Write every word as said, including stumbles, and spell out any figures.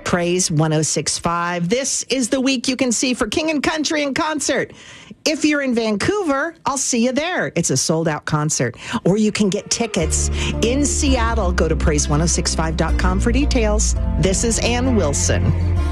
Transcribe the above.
Praise ten sixty-five. This is the week you can see For King and Country in concert. If you're in Vancouver, I'll see you there. It's a sold-out concert. Or you can get tickets in Seattle. Go to praise ten sixty-five dot com for details. This is Ann Wilson.